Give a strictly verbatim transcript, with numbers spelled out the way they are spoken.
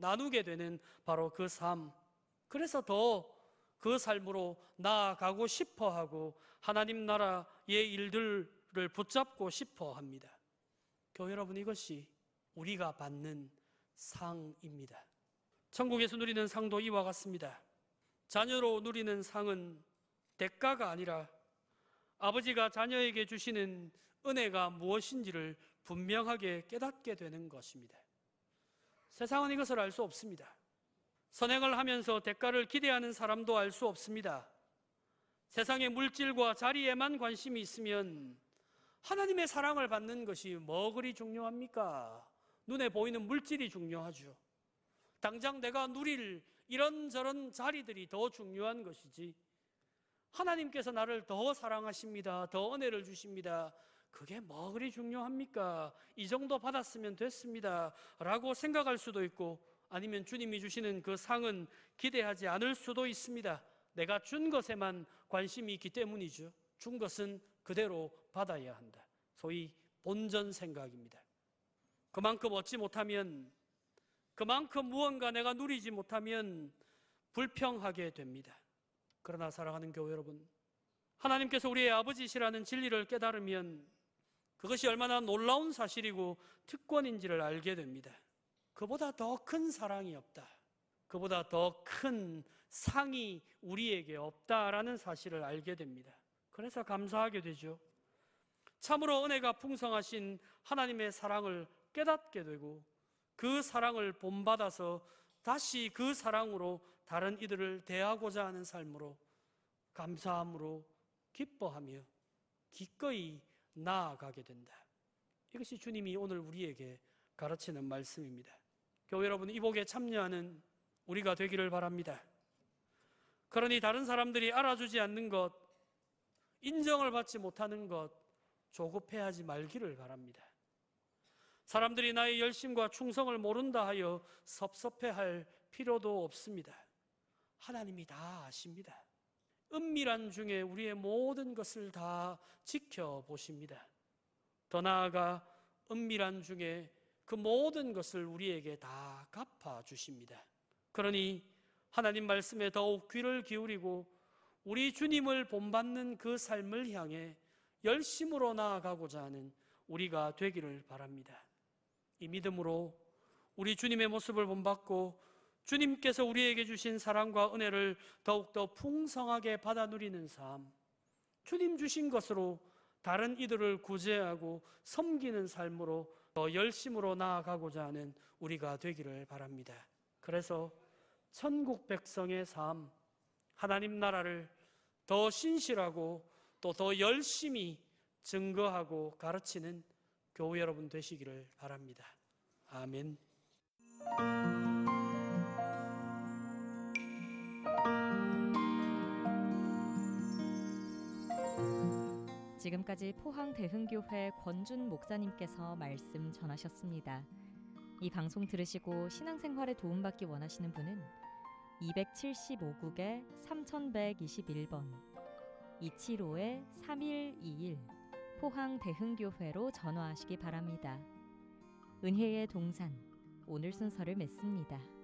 나누게 되는 바로 그 삶. 그래서 더 그 삶으로 나아가고 싶어 하고 하나님 나라의 일들을 붙잡고 싶어 합니다. 교회 여러분, 이것이 우리가 받는 상입니다. 천국에서 누리는 상도 이와 같습니다. 자녀로 누리는 상은 대가가 아니라 아버지가 자녀에게 주시는 은혜가 무엇인지를 분명하게 깨닫게 되는 것입니다. 세상은 이것을 알 수 없습니다. 선행을 하면서 대가를 기대하는 사람도 알 수 없습니다. 세상의 물질과 자리에만 관심이 있으면 하나님의 사랑을 받는 것이 뭐 그리 중요합니까? 눈에 보이는 물질이 중요하죠. 당장 내가 누릴 이런저런 자리들이 더 중요한 것이지, 하나님께서 나를 더 사랑하십니다, 더 은혜를 주십니다, 그게 뭐 그리 중요합니까? 이 정도 받았으면 됐습니다 라고 생각할 수도 있고, 아니면 주님이 주시는 그 상은 기대하지 않을 수도 있습니다. 내가 준 것에만 관심이 있기 때문이죠. 준 것은 그대로 받아야 한다. 소위 본전 생각입니다. 그만큼 얻지 못하면, 그만큼 무언가 내가 누리지 못하면 불평하게 됩니다. 그러나 사랑하는 교회 여러분, 하나님께서 우리의 아버지시라는 진리를 깨달으면 그것이 얼마나 놀라운 사실이고 특권인지를 알게 됩니다. 그보다 더 큰 사랑이 없다, 그보다 더 큰 상이 우리에게 없다라는 사실을 알게 됩니다. 그래서 감사하게 되죠. 참으로 은혜가 풍성하신 하나님의 사랑을 깨닫게 되고, 그 사랑을 본받아서 다시 그 사랑으로 다른 이들을 대하고자 하는 삶으로, 감사함으로 기뻐하며 기꺼이 나아가게 된다. 이것이 주님이 오늘 우리에게 가르치는 말씀입니다. 교회 여러분, 이 복에 참여하는 우리가 되기를 바랍니다. 그러니 다른 사람들이 알아주지 않는 것, 인정을 받지 못하는 것, 조급해하지 말기를 바랍니다. 사람들이 나의 열심과 충성을 모른다 하여 섭섭해할 필요도 없습니다. 하나님이 다 아십니다. 은밀한 중에 우리의 모든 것을 다 지켜보십니다. 더 나아가 은밀한 중에 그 모든 것을 우리에게 다 갚아주십니다. 그러니 하나님 말씀에 더욱 귀를 기울이고 우리 주님을 본받는 그 삶을 향해 열심으로 나아가고자 하는 우리가 되기를 바랍니다. 이 믿음으로 우리 주님의 모습을 본받고 주님께서 우리에게 주신 사랑과 은혜를 더욱더 풍성하게 받아 누리는 삶, 주님 주신 것으로 다른 이들을 구제하고 섬기는 삶으로 더 열심으로 나아가고자 하는 우리가 되기를 바랍니다. 그래서 천국 백성의 삶, 하나님 나라를 더 신실하고 또 더 열심히 증거하고 가르치는 교회 여러분 되시기를 바랍니다. 아멘. 지금까지 포항 대흥교회 권준 목사님께서 말씀 전하셨습니다. 이 방송 들으시고 신앙생활에 도움받기 원하시는 분은 이백칠십오 국에 삼천백이십일 번 이칠오 삼일이일 포항 대흥교회로 전화하시기 바랍니다. 은혜의 동산, 오늘 순서를 맺습니다.